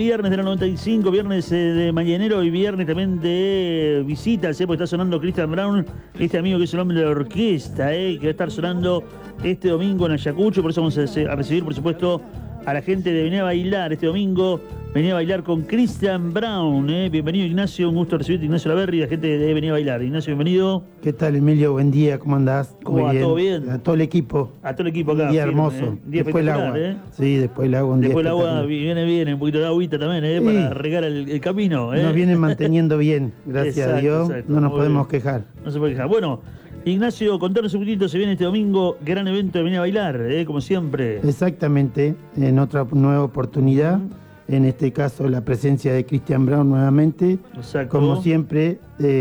Viernes de la 95, viernes de mañanero y viernes también de visitas, porque está sonando Christian Brown, este amigo que es el hombre de la orquesta, que va a estar sonando este domingo en Ayacucho. Por eso vamos a recibir, por supuesto, a la gente de Venir a Bailar este domingo. Venir a Bailar con Christian Brown. Bienvenido, Ignacio, un gusto recibirte, Ignacio Laverri, la gente de Venir a Bailar. Ignacio, bienvenido. ¿Qué tal, Emilio? Buen día, ¿cómo andás? ¿Cómo va? ¿Todo bien? A todo el equipo. A todo el equipo acá. Un día firme, hermoso. Día después el agua. Sí, después el agua. Después el agua viene un poquito de agüita también, para regar el camino. Nos vienen manteniendo bien, gracias a Dios. Exacto, no nos podemos quejar. No se puede quejar. Bueno, Ignacio, contanos un poquito, se viene este domingo, gran evento de Venir a Bailar, como siempre. Exactamente, en otra nueva oportunidad. En este caso, la presencia de Christian Brown nuevamente. Exacto. Como siempre,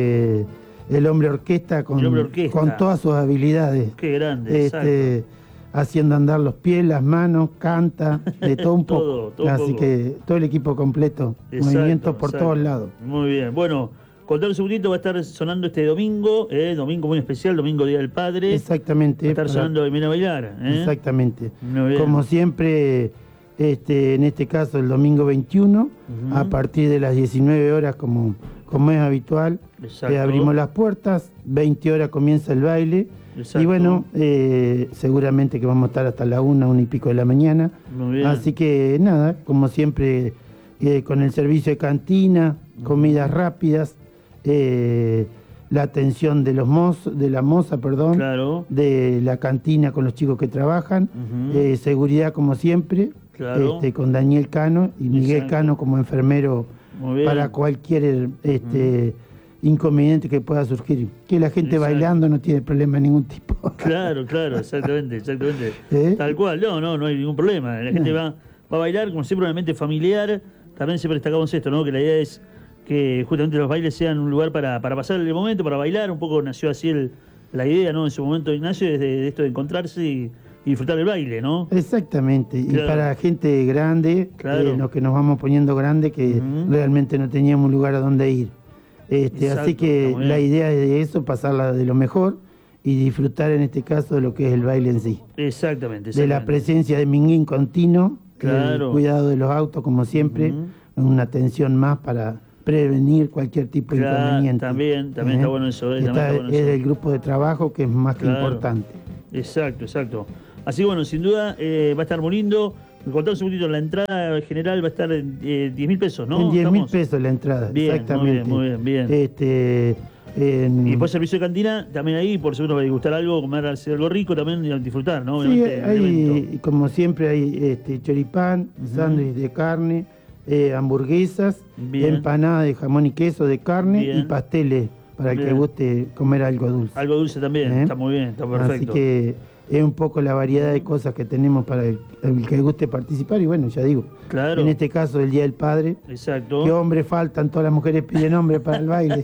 el hombre orquesta con todas sus habilidades. Qué grande, haciendo andar los pies, las manos, canta, de todo un poco. todo Así poco. Que todo el equipo completo, movimientos por todos lados. Muy bien, bueno, contanos un poquito, va a estar sonando este domingo, domingo muy especial, domingo Día del Padre. Exactamente. Va a estar sonando de Venir a Bailar. Exactamente. Muy bien. Como siempre, en este caso el domingo 21, a partir de las 19 horas como es habitual, abrimos las puertas, 20 horas comienza el baile. Exacto. Y bueno, seguramente que vamos a estar hasta la 1 y pico de la mañana. Muy bien. Así que nada, como siempre, con el servicio de cantina, comidas rápidas, la atención de la moza, claro, de la cantina con los chicos que trabajan, seguridad como siempre, claro, con Daniel Cano y Miguel Cano como enfermero para cualquier inconveniente que pueda surgir. Que la gente bailando no tiene problema de ningún tipo. Claro, exactamente. Tal cual, no hay ningún problema. La gente va a bailar, como siempre, un ambiente familiar. También siempre destacamos esto, ¿no? Que la idea es que justamente los bailes sean un lugar para pasar el momento, para bailar. Un poco nació así la idea, ¿no? En su momento, Ignacio, de esto de encontrarse y disfrutar del baile, ¿no? Exactamente, claro. Y para gente grande, los que nos vamos poniendo grandes, que realmente no teníamos lugar a donde ir. Exacto, así que la idea es de eso, pasarla de lo mejor y disfrutar en este caso de lo que es el baile en sí. Exactamente. De la presencia de minguín continuo, claro, el cuidado de los autos como siempre, una atención más para prevenir cualquier tipo de inconveniente. También está bueno eso. Es el grupo de trabajo que es más que importante. Exacto. Así que bueno, sin duda va a estar muy lindo. Me contanos un poquito, la entrada general va a estar en 10.000 pesos, ¿no? En 10.000 pesos la entrada, bien, exactamente. Muy bien. Y después servicio de cantina, también ahí, por seguro va a gustar algo, comer algo rico, también y disfrutar, ¿no? Sí, como siempre hay choripán, sándwich de carne, hamburguesas, empanada de jamón y queso de carne y pasteles para el que guste comer algo dulce. Algo dulce también, está muy bien, está perfecto. Así que es un poco la variedad de cosas que tenemos para el que guste participar. Y bueno, ya digo, en este caso el Día del Padre. Exacto. ¿Qué hombres faltan? Todas las mujeres piden hombres para el baile.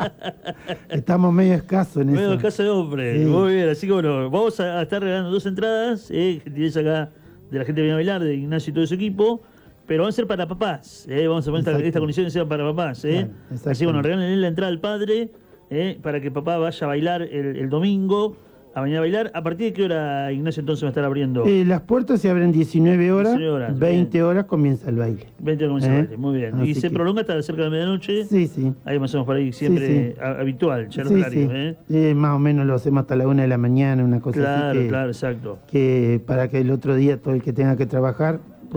Estamos medio escasos en eso. Medio escasos de hombres. Sí. Muy bien, así que bueno, vamos a estar regalando 2 entradas, que tienes acá de la gente que viene a bailar, de Ignacio y todo su equipo. Pero van a ser para papás, vamos a poner esta condición de ser para papás. Así que bueno, regalen la entrada al padre, para que papá vaya a bailar el domingo. A venir a bailar. ¿A partir de qué hora, Ignacio, entonces va a estar abriendo? Las puertas se abren 19 horas, 20 horas comienza el baile. 20 horas comienza el baile, muy bien. Así ¿Y se prolonga hasta cerca de la medianoche? Sí. Ahí más o menos por ahí, siempre habitual, ya el horario. Más o menos lo hacemos hasta la 1 de la mañana, una cosa así. Claro, exacto. Que para que el otro día todo el que tenga que trabajar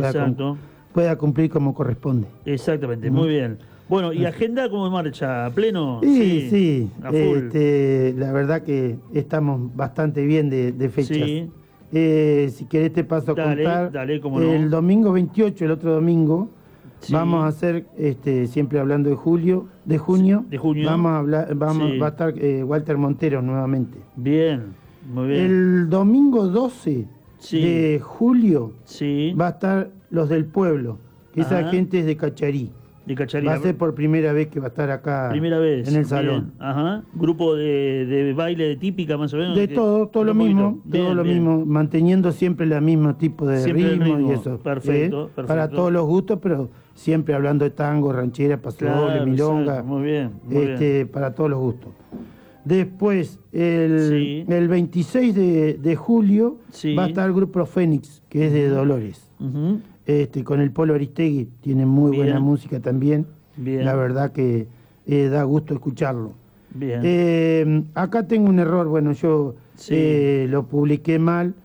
pueda cumplir como corresponde. Exactamente, muy bien. Bueno, ¿y agenda cómo marcha? ¿A pleno? Sí. A full. La verdad que estamos bastante bien de fechas. Sí. Si querés te paso a contar. Dale, cómo no. El domingo 28, el otro domingo, vamos a hacer, siempre hablando de junio. Vamos a hablar, va a estar Walter Montero nuevamente. Bien, muy bien. El domingo 12 de julio va a estar Los del Pueblo, que esa gente es de Cacharí. Va a ser por primera vez que va a estar acá en el salón. Grupo de baile típica más o menos. De todo lo mismo, mismo, manteniendo siempre el mismo tipo de ritmo y eso. Perfecto. Para todos los gustos, pero siempre hablando de tango, ranchera, pasodoble, milonga. Muy bien. Para todos los gustos. Después, el 26 de julio va a estar el grupo Fénix, que es de Dolores. con el Polo Aristegui, tiene muy buena música también. Bien. La verdad que da gusto escucharlo. Bien. Acá tengo un error, bueno, yo lo publiqué mal.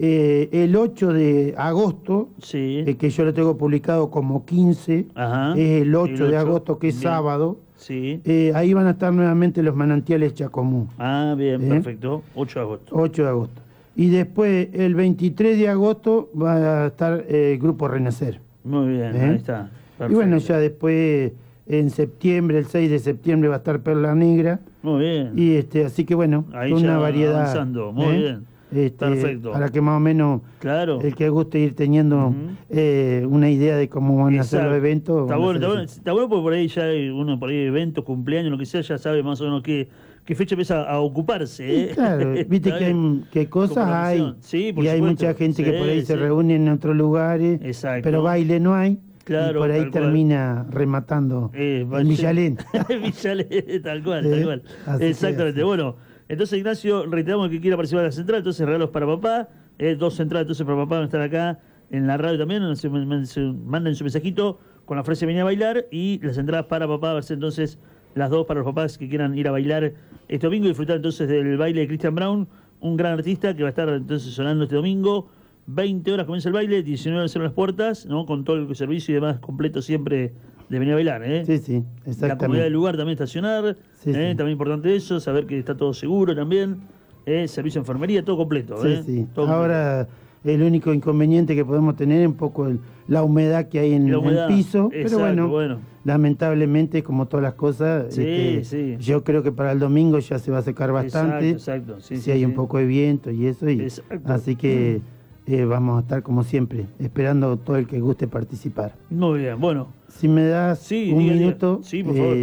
El 8 de agosto, que yo lo tengo publicado como 15, es el 8 de agosto, que es sábado. Sí. Ahí van a estar nuevamente los manantiales Chacomú. Ah, bien, perfecto. 8 de agosto. 8 de agosto. Y después, el 23 de agosto, va a estar el Grupo Renacer. Muy bien, ahí está. Perfecto. Y bueno, ya después, en septiembre, el 6 de septiembre, va a estar Perla Negra. Muy bien. Y así que bueno, ahí una variedad. Avanzando. Muy bien. Perfecto. Para que más o menos el que guste ir teniendo una idea de cómo van a ser los eventos. Está bueno porque por ahí ya uno, por ahí eventos, cumpleaños, lo que sea, ya sabe más o menos qué fecha empieza a ocuparse. Claro, viste que cosas hay. Sí, y hay mucha gente que por ahí se reúne en otros lugares, pero baile no hay. Claro, y por ahí termina rematando en Villalén. Villalén, tal cual. Exactamente. Bueno, entonces, Ignacio, reiteramos que quiera participar de la central, entonces regalos para papá, 2 centrales entonces para papá van a estar acá en la radio también, manden su mensajito con la frase venía a bailar y las entradas para papá, va a ser entonces las 2 para los papás que quieran ir a bailar este domingo y disfrutar entonces del baile de Christian Brown, un gran artista que va a estar entonces sonando este domingo. 20 horas comienza el baile, 19 horas cierran las puertas, ¿no? Con todo el servicio y demás completo siempre de venir a bailar, Sí, exactamente. La comodidad del lugar también estacionar, también importante eso, saber que está todo seguro también, servicio de enfermería, todo completo, Todo ahora el único inconveniente que podemos tener es un poco la humedad que hay en el piso, pero bueno, lamentablemente como todas las cosas, yo creo que para el domingo ya se va a secar bastante, exacto. Si hay un poco de viento y eso, así que vamos a estar como siempre, esperando todo el que guste participar. Muy bien, bueno. Si me das un minuto, por favor.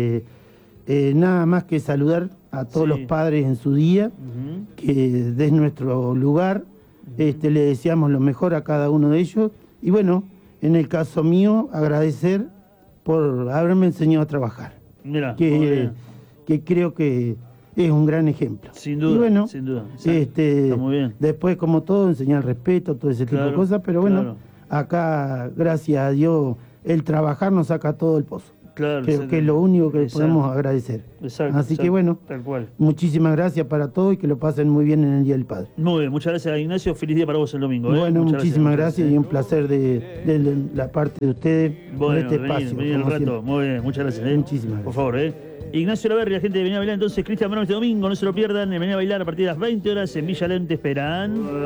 Nada más que saludar a todos los padres en su día, que desde nuestro lugar le deseamos lo mejor a cada uno de ellos. Y bueno, en el caso mío, agradecer por haberme enseñado a trabajar. Mirá, que creo que es un gran ejemplo. Sin duda, y bueno, sin duda. Está muy bien. Después, como todo, enseñar respeto, todo ese tipo de cosas, pero bueno, acá, gracias a Dios, el trabajar nos saca todo el pozo. Creo que es lo único que podemos agradecer. Así que bueno, tal cual. Muchísimas gracias para todos y que lo pasen muy bien en el Día del Padre. Muy bien, muchas gracias Ignacio, feliz día para vos el domingo. Bueno, muchísimas gracias y un placer de la parte de ustedes por este espacio. Vení el rato, muy bien, muchas gracias. Muchísimas gracias. Por favor, Ignacio Laverri, la gente de Venía a Bailar, entonces Cristian Brown este domingo, no se lo pierdan, Venía a Bailar a partir de las 20 horas en Villalén te esperan.